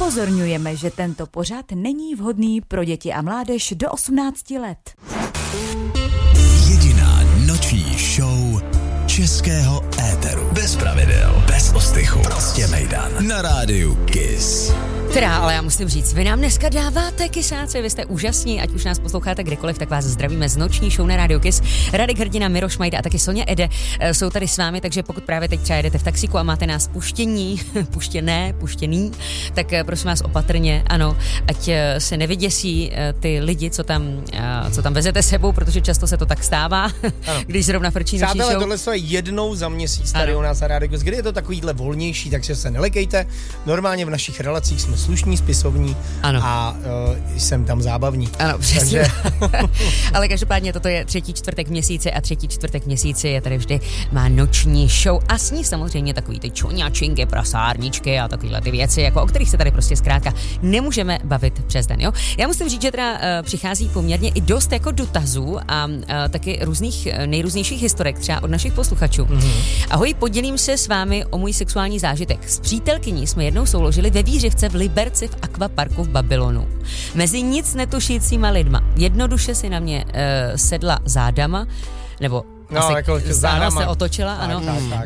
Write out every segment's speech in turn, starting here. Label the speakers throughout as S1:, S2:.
S1: Upozorňujeme, že tento pořad není vhodný pro děti a mládež do 18 let.
S2: Jediná noční show českého éteru. Bez pravidel, bez ostychu. Prostě mejdan. Na rádiu Kiss.
S3: Teda, ale já musím říct, vy nám dneska dáváte kysáci, vy jste úžasní, ať už nás posloucháte kdekoliv, tak vás zdravíme z noční show na rádiu Kiss. Radek Hrdina, Miroš Majda a taky Sonja Ede jsou tady s vámi, takže pokud právě teď třeba jedete v taxíku a máte nás puštěný, tak prosím vás opatrně, ano, ať se nevyděsí ty lidi, co tam vezete sebou, protože často se to tak stává, když zrovna frčí noční show.
S4: Tohle je jednou za měsíc tady u nás na rádiu Kiss, kdy je to takovýhle volnější, takže se nelekejte. Normálně v našich relacích jsme slušní, spisovní a jsem tam zábavní.
S3: Ano, přesně. Ale každopádně toto je třetí čtvrtek v měsíci a třetí čtvrtek v měsíci je tady vždy má noční show a s ní samozřejmě takový ty čoňačinky, prasárničky a takovýhle ty věci, jako o kterých se tady prostě zkrátka nemůžeme bavit přes den, jo. Já musím říct, že teda přichází poměrně i dost jako dotazů a taky nejrůznějších historek třeba od našich posluchačů. Ahoj, podělím se s vámi o můj sexuální zážitek. S přítelkyní jsme jednou souložili ve Vířivce v Liberci v akvaparku v Babylonu. Mezi nic netušícíma lidma. Jednoduše si na mě sedla zádama, nebo asi
S4: jako
S3: zádama se otočila, tak, ano.
S4: Tak,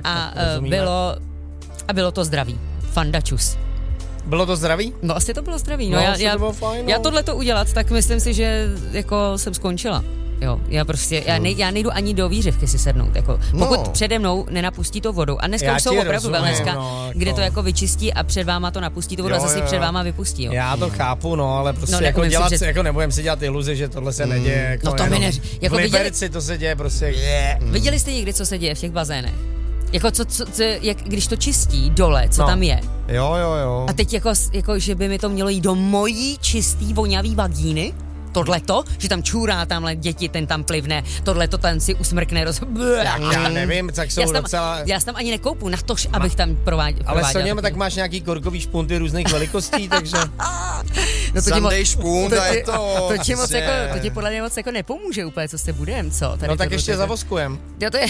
S3: A bylo to zdravý. Fandačus.
S4: Bylo to zdravý?
S3: No asi to bylo zdravý. No, já tohleto udělat, tak myslím si, že jako jsem skončila. Jo, já nejdu ani do Vířivky si sednout, jako pokud přede mnou nenapustí to vodou. A dneska už jsou opravdu wellnesska, kde to jako vyčistí a před váma to napustí to vodu a zase před váma vypustí. Jo.
S4: Já to chápu, ale prostě jako dělat si, jako nebudem si dělat iluze, že tohle se neděje. Jako
S3: no to mi
S4: jako v Liberci to se děje prostě.
S3: Viděli jste někdy, co se děje v těch bazénech? Jako když to čistí dole, co tam je.
S5: Jo.
S3: A teď jako že by mi to mělo jít do mojí čistý vonavý vagíny? Tohleto, že tam čůrá tamhle děti, ten tam plivne, tohleto ten si usmrkne,
S4: já nevím, tak jsou docela...
S3: Já tam ani nekoupu na to, abych tam prováděl.
S4: Ale Soně, tak máš nějaký korkový špunty různých velikostí, takže...
S5: No Sunday špunt a je to...
S3: To ti podle mě moc jako nepomůže úplně, co se budem, co? Tady
S4: no tak ještě zavoskujem.
S3: Jo, to je...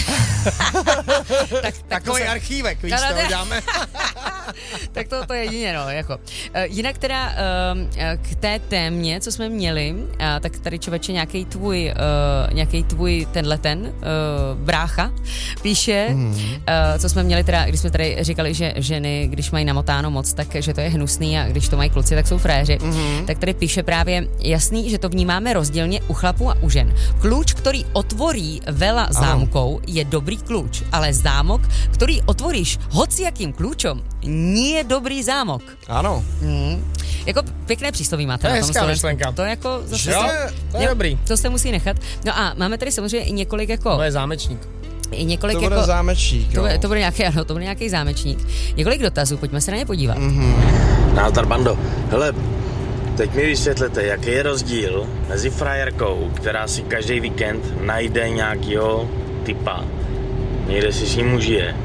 S4: Takový archívek, víš, to uděláme.
S3: Tak to je jedině, no, jako. Jinak teda k té témě, co jsme měli, tak tady člověče nějaký tvůj tenhleten brácha píše, co jsme měli teda, když jsme tady říkali, že ženy, když mají namotáno moc, tak že to je hnusný a když to mají kluci, tak jsou fréři. Tak tady píše právě jasný, že to vnímáme rozdílně u chlapů a u žen. Klíč, který otvorí vela zámkou, je dobrý klíč, ale zámok, který otvoríš hocijakým klíčem, nie je dobrý zámok.
S5: Ano.
S3: Jako pěkné přísloví máte
S4: to
S3: na tom Slovensku.
S4: To
S3: je jako zase...
S4: To je dobrý.
S3: To se musí nechat. No a máme tady samozřejmě i několik jako...
S4: To je zámečník.
S3: I několik
S5: to bude
S3: jako...
S5: zámečník,
S3: to bude nějaký zámečník. Několik dotazů, pojďme se na ně podívat.
S6: Názdar, bando. Hele, teď mi vysvětlete, jaký je rozdíl mezi frajerkou, která si každý víkend najde nějakýho typa, někde si s ním užije,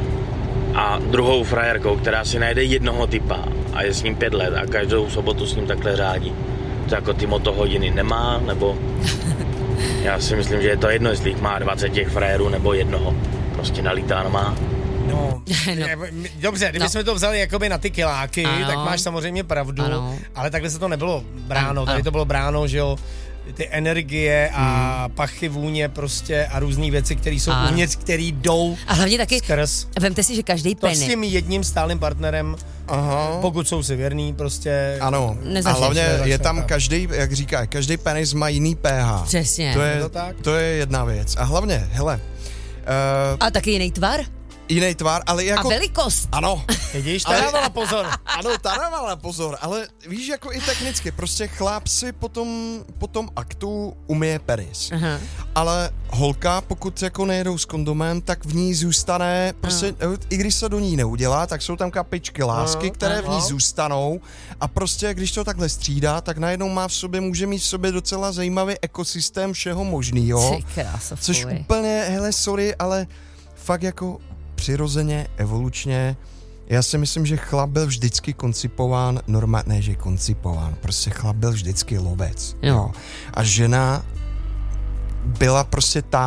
S6: a druhou frajerkou, která si najde jednoho typa a je s ním 5 let a každou sobotu s ním takhle řádí. To jako ty motohodiny nemá, nebo... Já si myslím, že je to jedno, jestli jich má 20 těch frajerů nebo jednoho. Prostě nalítáno má.
S4: No. Dobře, kdybychom to vzali jakoby na ty kiláky, tak máš samozřejmě pravdu, ale takhle se to nebylo bráno. Tady to bylo bráno, že jo, ty energie a pachy, vůně prostě a různý věci, které jsou uvnitř, které jdou
S3: a hlavně taky,
S4: skrz.
S3: Vemte si, že každý penny.
S4: To s tím jedním stálým partnerem, pokud jsou si věrný, prostě...
S5: Ano, a hlavně je tam každý, jak říká, každý penis má jiný pH.
S3: Přesně.
S5: To je jedna věc. A hlavně, hele...
S3: a taky jiný tvar?
S5: Jiný tvar, ale jako...
S3: A velikost.
S5: Ano.
S4: Vidíš, ta dávala pozor.
S5: Ano, ta dávala pozor, ale víš, jako i technicky, prostě chlap si po tom aktu umyje penis. Ale holka, pokud jako nejedou s kondomem, tak v ní zůstane, prostě, i když se do ní neudělá, tak jsou tam kapičky lásky, které v ní zůstanou a prostě, když to takhle střídá, tak najednou může mít v sobě docela zajímavý ekosystém všeho možnýho. Což úplně, hele, sorry, ale fakt jako přirozeně, evolučně, já si myslím, že chlap byl vždycky koncipován, prostě chlap byl vždycky lovec. Jo. A žena byla prostě